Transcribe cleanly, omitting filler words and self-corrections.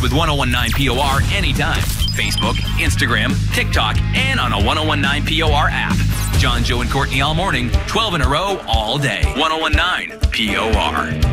Connect with 1019 POR anytime. Facebook, Instagram, TikTok, and on a 1019 POR app. John, Joe, and Courtney all morning, 12 in a row all day. 1019 POR.